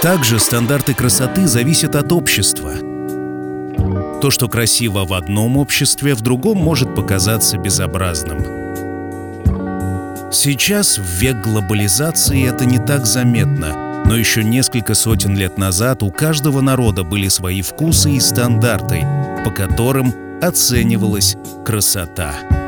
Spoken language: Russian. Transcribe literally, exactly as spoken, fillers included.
Также стандарты красоты зависят от общества. То, что красиво в одном обществе, в другом может показаться безобразным. Сейчас, в век глобализации, это не так заметно, но еще несколько сотен лет назад у каждого народа были свои вкусы и стандарты, по которым оценивалась красота.